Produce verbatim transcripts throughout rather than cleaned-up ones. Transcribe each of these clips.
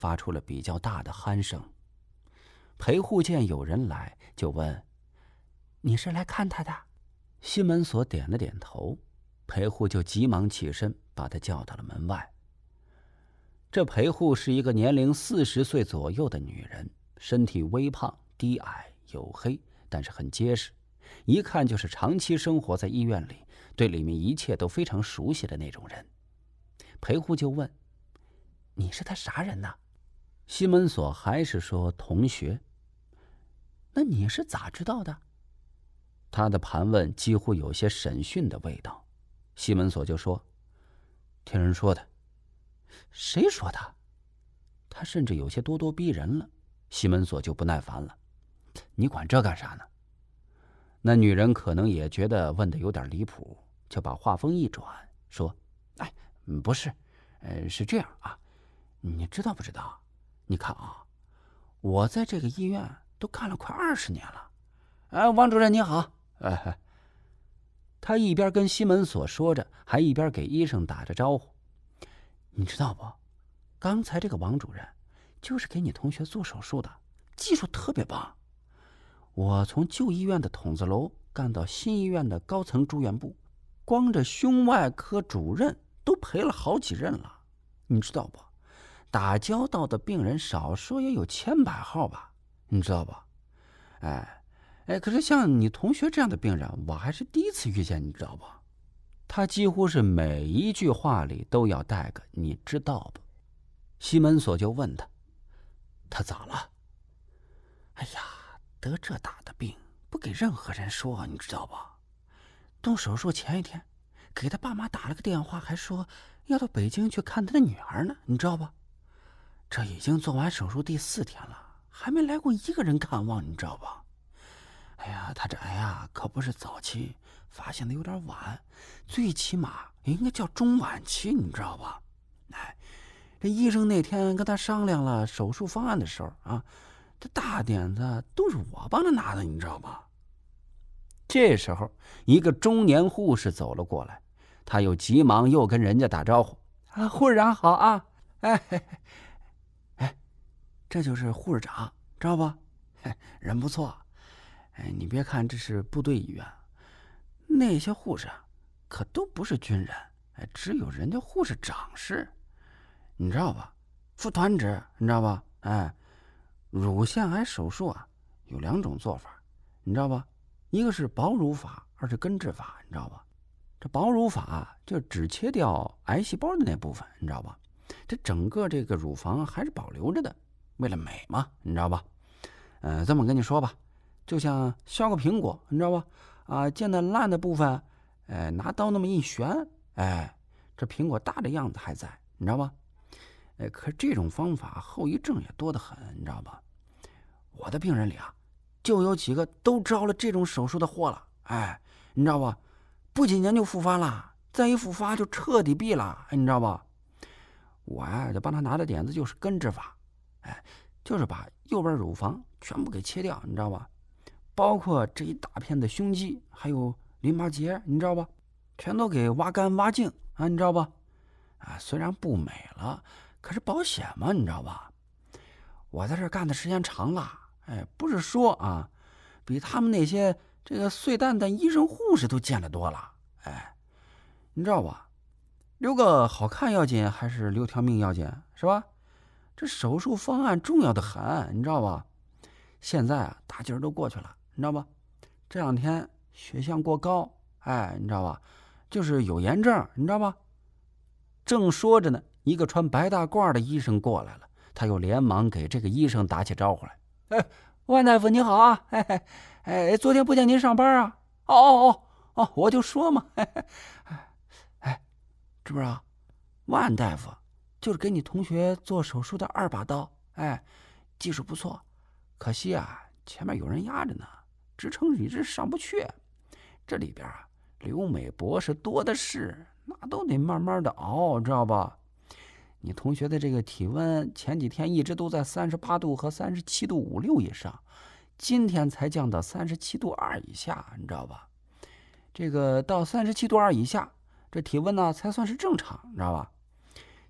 发出了比较大的鼾声。裴护见有人来，就问：“你是来看他的？”西门锁点了点头，裴护就急忙起身，把他叫到了门外。这裴护是一个年龄四十岁左右的女人，身体微胖、低矮、黝黑，但是很结实，一看就是长期生活在医院里，对里面一切都非常熟悉的那种人。裴护就问：“你是他啥人呢？”西门锁还是说同学。那你是咋知道的？他的盘问几乎有些审讯的味道。西门锁就说：“听人说的。”谁说的？他甚至有些咄咄逼人了。西门锁就不耐烦了：“你管这干啥呢？”那女人可能也觉得问的有点离谱，就把话锋一转，说：“哎，不是，呃，是这样啊，你知道不知道？你看啊，我在这个医院都干了快二十年了。哎，王主任你好。”哎，他一边跟西门锁说着，还一边给医生打着招呼：“你知道不？刚才这个王主任就是给你同学做手术的，技术特别棒。我从旧医院的筒子楼干到新医院的高层住院部，光这胸外科主任都陪了好几任了。你知道不？打交道的病人少说也有千百号吧，你知道吧？哎。”哎，可是像你同学这样的病人，我还是第一次遇见，你知道不？他几乎是每一句话里都要带个“你知道不”。西门锁就问他：“他咋了？”哎呀，得这大的病，不给任何人说，你知道不？动手术前一天，给他爸妈打了个电话，还说要到北京去看他的女儿呢，你知道吧？这已经做完手术第四天了，还没来过一个人看望，你知道吧？哎呀，他这癌呀，可不是早期，发现的有点晚，最起码应该叫中晚期，你知道吧？哎，这医生那天跟他商量了手术方案的时候啊，这大点子都是我帮他拿的，你知道吧？这时候，一个中年护士走了过来，他又急忙又跟人家打招呼：“啊，护士长好啊！哎，哎，这就是护士长，知道吧？人不错。哎，你别看这是部队医院，那些护士可都不是军人，哎，只有人家护士长是，你知道吧？副团职，你知道吧？哎，乳腺癌手术啊，有两种做法，你知道吧？一个是保乳法，二是根治法，你知道吧？这保乳法就只切掉癌细胞的那部分，你知道吧？这整个这个乳房还是保留着的，为了美嘛，你知道吧？嗯、呃，这么跟你说吧。就像削个苹果，你知道吧？啊，见那烂的部分，哎，拿刀那么一旋，哎，这苹果大的样子还在，你知道吧？哎，可这种方法后遗症也多得很，你知道吧？我的病人里啊，就有几个都招了这种手术的祸了，哎，你知道吧？不几年就复发了，再一复发就彻底毙了，哎，你知道吧？我呀，就帮他拿的点子就是根治法，哎，就是把右边乳房全部给切掉，你知道吧？包括这一大片的胸肌，还有淋巴结，你知道吧？全都给挖干挖净啊，你知道吧？啊，虽然不美了，可是保险嘛，你知道吧？我在这干的时间长了，哎，不是说啊，比他们那些这个碎蛋蛋医生护士都见得多了，哎，你知道吧？留个好看要紧，还是留条命要紧，是吧？这手术方案重要的很，你知道吧？现在啊，大劲儿都过去了。你知道吧？这两天血象过高，哎，你知道吧？就是有炎症，你知道吧？正说着呢，一个穿白大褂的医生过来了，他又连忙给这个医生打起招呼来：“哎，万大夫你好啊！哎哎，昨天不见您上班啊？哦哦哦哦，我就说嘛，哎哎，知不知道？万大夫就是给你同学做手术的二把刀，哎，技术不错，可惜啊，前面有人压着呢。”支撑一直上不去，这里边啊，留美博士多的是，那都得慢慢的熬，知道吧？你同学的这个体温前几天一直都在三十八度和三十七度五六以上，今天才降到三十七度二以下，你知道吧？这个到三十七度二以下，这体温呢才算是正常，你知道吧？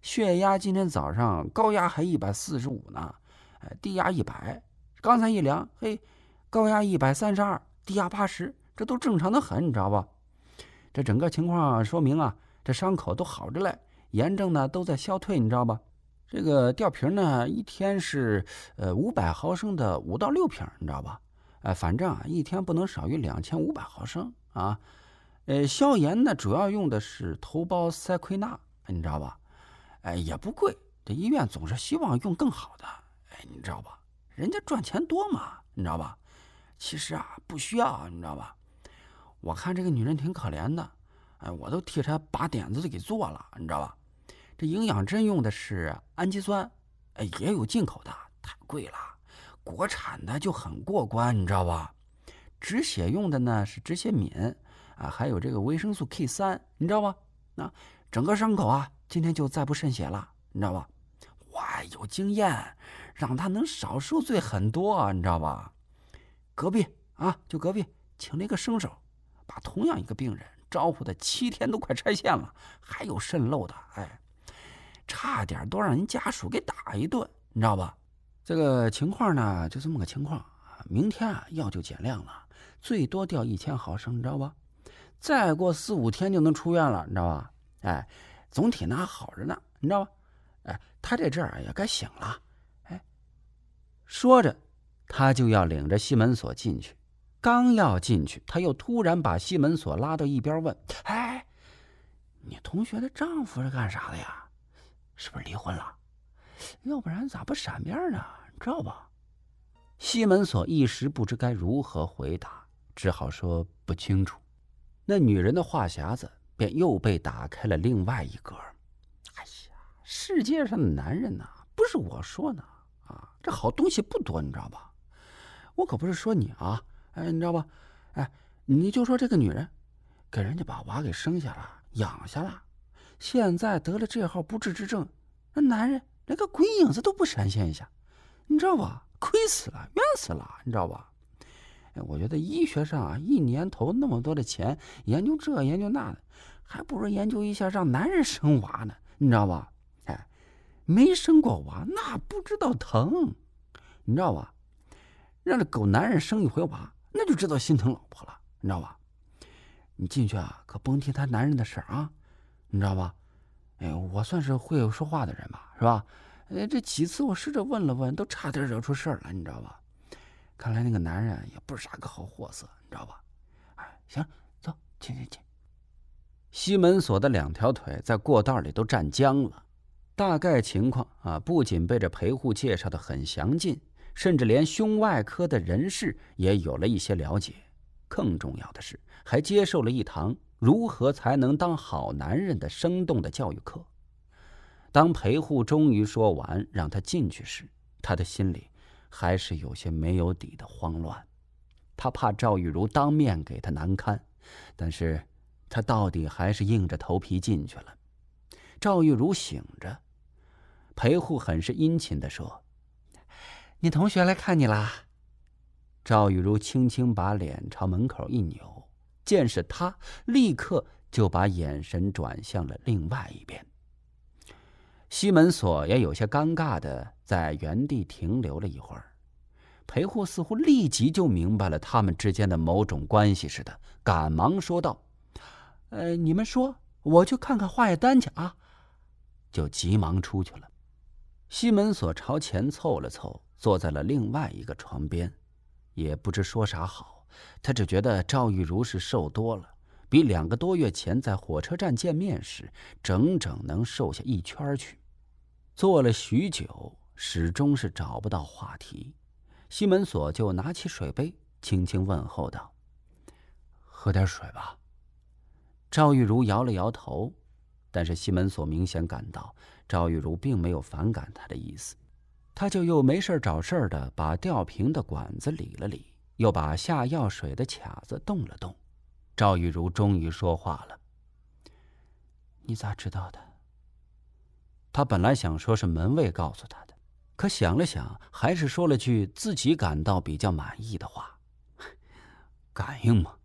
血压今天早上高压还一百四十五呢，哎，低压一百。刚才一量，嘿，高压一百三十二，低压八十，这都正常的很，你知道吧？这整个情况说明啊，这伤口都好着嘞，炎症呢都在消退，你知道吧？这个吊瓶呢，一天是呃五百毫升的五到六瓶，你知道吧？哎，反正啊，一天不能少于两千五百毫升啊。呃，消炎呢，主要用的是头孢噻喹钠，你知道吧？哎，也不贵。这医院总是希望用更好的，哎，你知道吧？人家赚钱多嘛，你知道吧？其实啊，不需要，你知道吧？我看这个女人挺可怜的，哎，我都替她把点子都给做了，你知道吧？这营养针用的是氨基酸，哎，也有进口的，太贵了。国产的就很过关，你知道吧？止血用的呢是止血敏啊，还有这个维生素 K 三，你知道吧？那整个伤口啊，今天就再不渗血了，你知道吧？我有经验，让他能少受罪很多，你知道吧？隔壁啊，就隔壁请了一个生手，把同样一个病人招呼的七天都快拆线了，还有渗漏的，哎，差点都让人家属给打一顿，你知道吧？这个情况呢，就这么个情况。明天啊，药就减量了，最多掉一千毫升，你知道吧？再过四五天就能出院了，你知道吧？哎，总体呢好着呢，你知道吧？哎，他这阵儿也该醒了。哎，说着，他就要领着西门锁进去。刚要进去，他又突然把西门锁拉到一边问：“哎，你同学的丈夫是干啥的呀？是不是离婚了？要不然咋不闪面呢？你知道吧？”西门锁一时不知该如何回答，只好说不清楚。那女人的话匣子便又被打开了另外一格。哎呀，世界上的男人呐、啊，不是我说呢啊，这好东西不多，你知道吧？我可不是说你啊，哎，你知道吧？哎，你就说这个女人，给人家把娃给生下了，养下了，现在得了这号不治之症，那男人连个鬼影子都不闪现一下，你知道吧？亏死了，冤死了，你知道吧？哎，我觉得医学上啊，一年投那么多的钱研究这研究那的，还不如研究一下让男人生娃呢，你知道吧？哎，没生过娃那不知道疼，你知道吧？让这狗男人生一回娃，那就知道心疼老婆了，你知道吧？你进去啊，可甭提他男人的事啊，你知道吧？哎，我算是会说话的人吧，是吧？呃，这几次我试着问了问，都差点惹出事儿来，你知道吧？看来那个男人也不是啥个好货色，你知道吧？哎，行，走，进进进。西门锁的两条腿在过道里都站僵了。大概情况啊，不仅被这陪护介绍的很详尽，甚至连胸外科的人士也有了一些了解。更重要的是，还接受了一堂如何才能当好男人的生动的教育课。当陪护终于说完让他进去时，他的心里还是有些没有底的慌乱。他怕赵玉茹当面给他难堪，但是他到底还是硬着头皮进去了。赵玉茹醒着，陪护很是殷勤地说：“你同学来看你啦。”赵玉茹轻轻把脸朝门口一扭，见是他，立刻就把眼神转向了另外一边。西门锁也有些尴尬的在原地停留了一会儿。陪护似乎立即就明白了他们之间的某种关系似的，赶忙说道：“呃，你们说，我去看看化验单去啊。”就急忙出去了。西门锁朝前凑了凑，坐在了另外一个床边，也不知说啥好。他只觉得赵玉茹是瘦多了，比两个多月前在火车站见面时整整能瘦下一圈去。坐了许久，始终是找不到话题。西门锁就拿起水杯，轻轻问候道：“喝点水吧。”赵玉茹摇了摇头，但是西门锁明显感到赵玉茹并没有反感他的意思，他就又没事找事的把吊瓶的管子理了理，又把下药水的卡子动了动。赵玉茹终于说话了：“你咋知道的？”他本来想说是门卫告诉他的，可想了想，还是说了句自己感到比较满意的话：“感应吗？”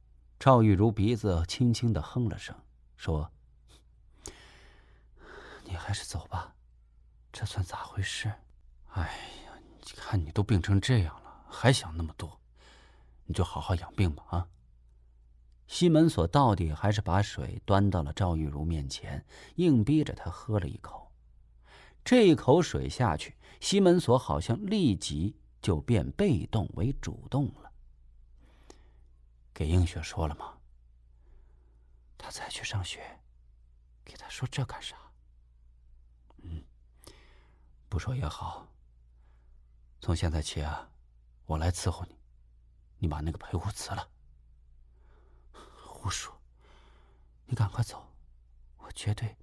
赵玉茹鼻子轻轻地哼了声，说：“ 你还是走吧，这算咋回事？哎呀，你看你都病成这样了，还想那么多，你就好好养病吧啊！西门锁到底还是把水端到了赵玉茹面前，硬逼着她喝了一口。这一口水下去，西门锁好像立即就变被动为主动了。给映雪说了吗？她才去上学，给她说这干啥？嗯，不说也好。从现在起啊，我来伺候你，你把那个陪护辞了。胡说！你赶快走，我绝对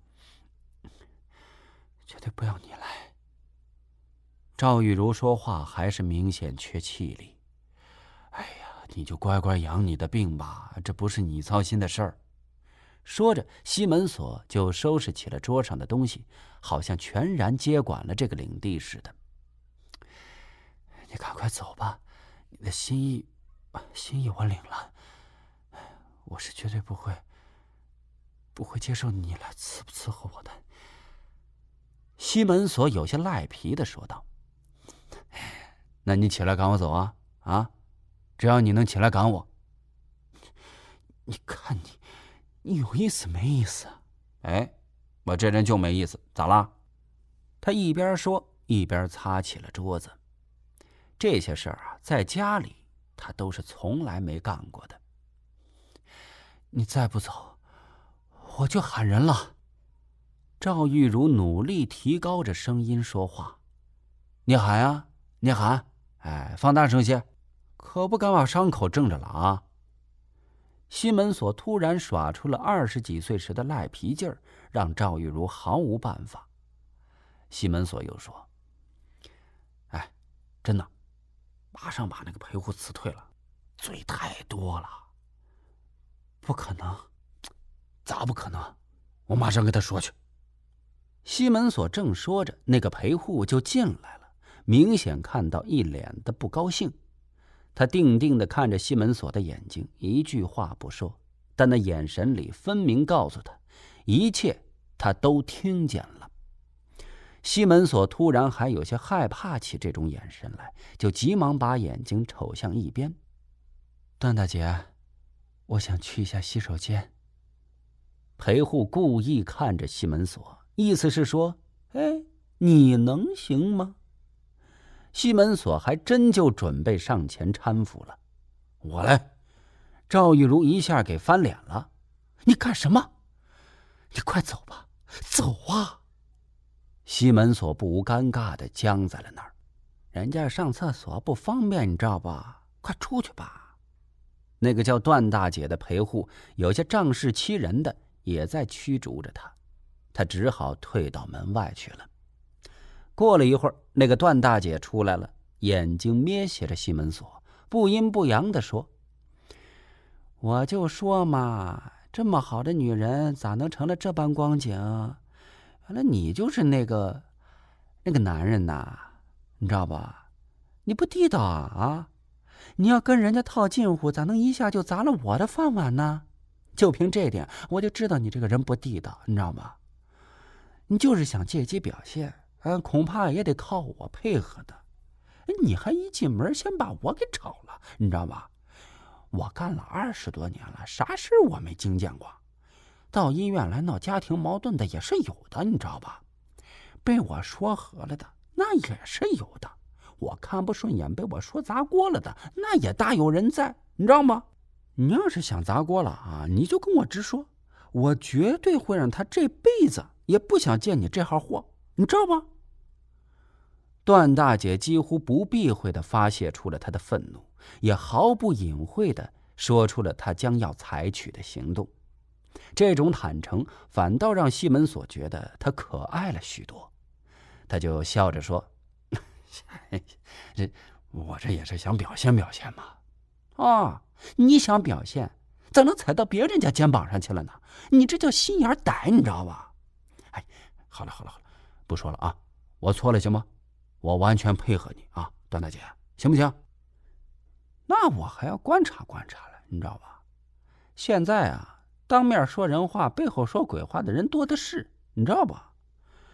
绝对不要你来。赵玉茹说话还是明显缺气力。哎呀，你就乖乖养你的病吧，这不是你操心的事儿。说着，西门锁就收拾起了桌上的东西，好像全然接管了这个领地似的。你赶快走吧，你的心意，心意我领了。我是绝对不会，不会接受你来伺伺候我的。西门锁有些赖皮的说道：“那你起来赶我走啊啊！只要你能起来赶我。你看你，你有意思没意思？哎，我这人就没意思，咋啦？”他一边说一边擦起了桌子。这些事儿啊，在家里他都是从来没干过的。你再不走，我就喊人了。赵玉茹努力提高着声音说话：“你喊呀，你喊！哎，放大声些，可不敢把伤口正着了啊！”西门锁突然耍出了二十几岁时的赖皮劲儿，让赵玉茹毫无办法。西门锁又说：“哎，真的，马上把那个陪护辞退了，嘴太多了。”不可能，咋不可能？我马上跟他说去。西门锁正说着，那个陪护就进来了，明显看到一脸的不高兴。他定定地看着西门锁的眼睛，一句话不说，但那眼神里分明告诉他，一切他都听见了。西门锁突然还有些害怕起这种眼神来，就急忙把眼睛瞅向一边。段大姐，我想去一下洗手间。陪护故意看着西门锁，意思是说：“哎，你能行吗？”西门锁还真就准备上前搀扶了。“我来！”赵玉茹一下给翻脸了。“你干什么？你快走吧，走啊！”西门锁不无尴尬的僵在了那儿。人家上厕所不方便，你知道吧？快出去吧。那个叫段大姐的陪护有些仗势欺人的，也在驱逐着他，他只好退到门外去了。过了一会儿，那个段大姐出来了，眼睛眯斜着西门锁，不阴不阳地说：“我就说嘛，这么好的女人咋能成了这般光景？原来你就是那个那个男人呐，你知道吧？你不地道啊啊！你要跟人家套近乎，咋能一下就砸了我的饭碗呢？就凭这点，我就知道你这个人不地道，你知道吗？你就是想借机表现，嗯，恐怕也得靠我配合的。你还一进门先把我给炒了，你知道吧？我干了二十多年了，啥事我没经见过。到医院来闹家庭矛盾的也是有的，你知道吧？被我说和了的那也是有的。我看不顺眼被我说砸锅了的那也大有人在，你知道吗？你要是想砸锅了啊，你就跟我直说，我绝对会让他这辈子也不想见你这号货，你知道吗？段大姐几乎不避讳地发泄出了她的愤怒，也毫不隐晦地说出了她将要采取的行动。这种坦诚反倒让西门锁觉得她可爱了许多，他就笑着说：“这我这也是想表现表现嘛。”“哦，你想表现，咋能踩到别人家肩膀上去了呢？你这叫心眼歹，你知道吧？”“哎，好了好了好了，不说了啊，我错了行吗？我完全配合你啊，段大姐，行不行？”“那我还要观察观察了，你知道吧？现在啊，当面说人话，背后说鬼话的人多的是，你知道吧？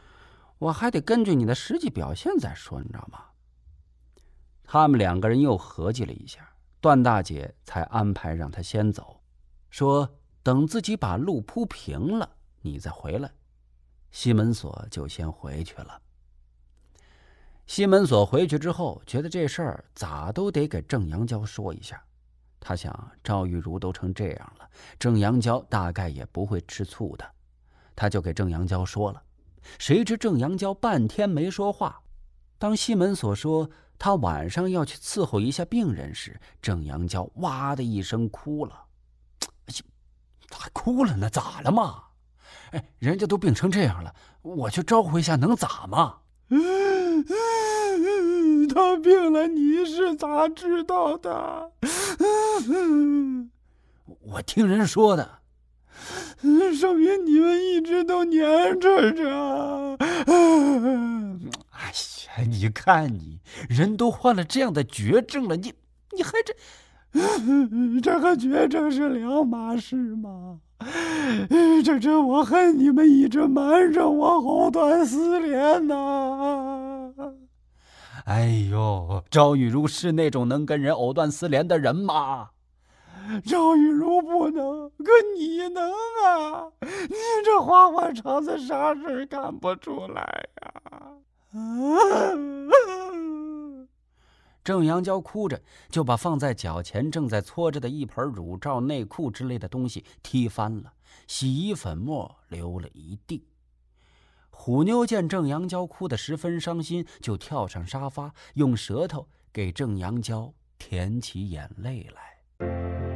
我还得根据你的实际表现再说，你知道吗？他们两个人又合计了一下，段大姐才安排让他先走，说等自己把路铺平了，你再回来。西门锁就先回去了。西门锁回去之后，觉得这事儿咋都得给郑阳娇说一下。他想，赵玉茹都成这样了，郑阳娇大概也不会吃醋的，他就给郑阳娇说了。谁知郑阳娇半天没说话。当西门锁说他晚上要去伺候一下病人时，郑阳娇哇的一声哭了。咋哭了呢？咋了嘛？哎，人家都病成这样了，我去招呼一下能咋嘛？ 他病了，你是咋知道的？ 我听人说的。 说明你们一直都黏着着。 哎呀，你看你，人都患了这样的绝症了，你你还这…… 这和绝症是两码事吗？这这我恨你们一直瞒着我，藕断丝连呐！ 哎呦，赵玉茹是那种能跟人藕断丝连的人吗？ 赵玉茹不能，可你能啊！你这花花肠子啥事干不出来呀、啊！ 郑阳娇哭着就把放在脚前正在搓着的一盆乳罩、内裤之类的东西踢翻了，洗衣粉末流了一地。虎妞见郑阳娇哭得十分伤心，就跳上沙发，用舌头给郑阳娇舔起眼泪来。